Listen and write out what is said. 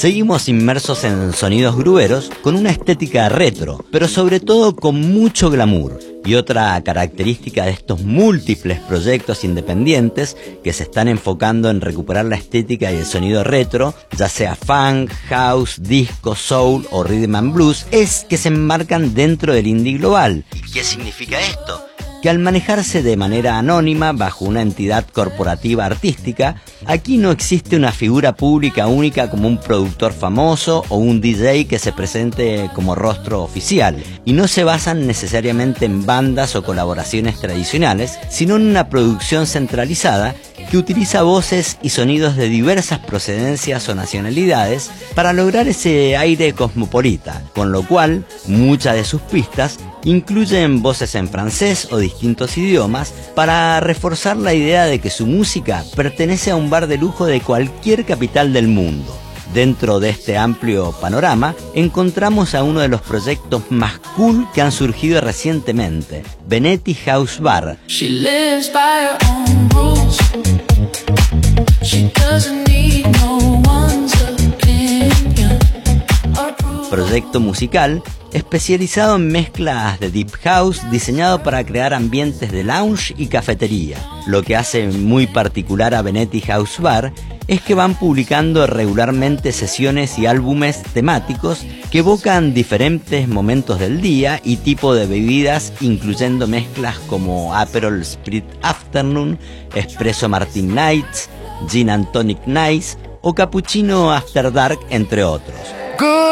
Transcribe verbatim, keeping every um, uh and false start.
Seguimos inmersos en sonidos grueros con una estética retro, pero sobre todo con mucho glamour. Y otra característica de estos múltiples proyectos independientes que se están enfocando en recuperar la estética y el sonido retro, ya sea funk, house, disco, soul o rhythm and blues, es que se enmarcan dentro del indie global. ¿Y qué significa esto? Que al manejarse de manera anónima bajo una entidad corporativa artística, aquí no existe una figura pública única como un productor famoso o un D J que se presente como rostro oficial, y no se basan necesariamente en bandas o colaboraciones tradicionales, sino en una producción centralizada que utiliza voces y sonidos de diversas procedencias o nacionalidades para lograr ese aire cosmopolita, con lo cual muchas de sus pistas incluyen voces en francés o distintos idiomas para reforzar la idea de que su música pertenece a un bar de lujo de cualquier capital del mundo. Dentro de este amplio panorama encontramos a uno de los proyectos más cool que han surgido recientemente, Benetti House Bar. She lives by her own rules. She doesn't need no one's opinion. Proyecto musical especializado en mezclas de deep house, diseñado para crear ambientes de lounge y cafetería. Lo que hace muy particular a Benetti House Bar es que van publicando regularmente sesiones y álbumes temáticos que evocan diferentes momentos del día y tipo de bebidas, incluyendo mezclas como Aperol Spritz Afternoon, Espresso Martini Nights, Gin and Tonic Nights o Cappuccino After Dark, entre otros.